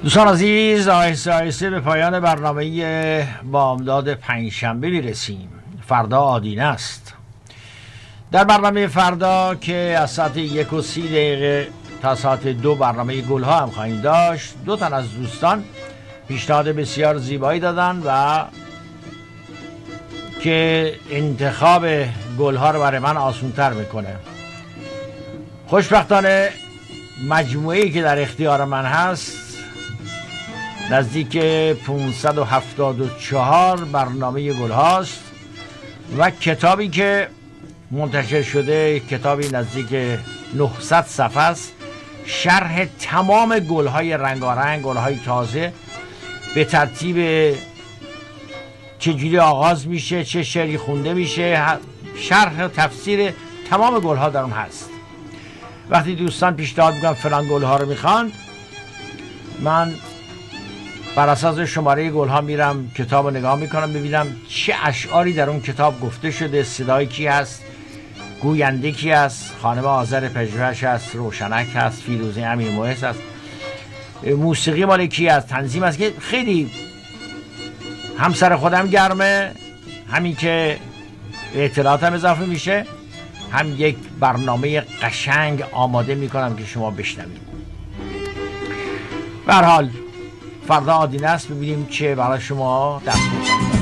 دوستان عزیز، آهسته آهسته به پایان برنامه بامداد پنجشنبه میرسیم. فردا آدینه است. در برنامه فردا که از ساعت 1:30 تا ساعت 2 برنامه گلها هم خواهیم داشت. 2 تن از دوستان پیشنهاد بسیار زیبایی دادن و که انتخاب گلها رو برای من آسان‌تر میکنه. خوشبختانه مجموعه‌ای که در اختیار من هست نزدیک 574 برنامه گل هاست و کتابی که منتشر شده کتابی نزدیک 900 صفحه است. شرح تمام گل های رنگارنگ، گل های تازه به ترتیب چجوری آغاز میشه، چه شعری خونده میشه، شرح و تفسیر تمام گل ها در اون هست. وقتی دوستان پیشنهاد میکنن فلان گل ها رو میخوان، من بر اساس شماره گل ها میرم کتاب رو نگاه میکنم ببینم چه اشعاری در اون کتاب گفته شده، صدای کی هست، گوینده کی هست، خانم آذر پژوهش هست، روشنک هست، فیروزه امیر محض هست، موسیقی مال کی هست، تنظیم هست، که خیلی همسر خودم گرمه، همین که اطلاعاتم اضافه میشه، هم یک برنامه قشنگ آماده میکنم که شما بشنوید. به هر حال فردا آدینه است، ببینیم چه برای شما دست